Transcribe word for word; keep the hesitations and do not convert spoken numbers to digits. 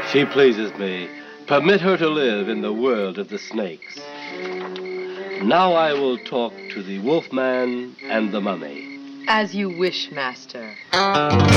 She pleases me. Permit her to live in the world of the snakes. Now I will talk to the Wolfman and the Mummy. As you wish, Master.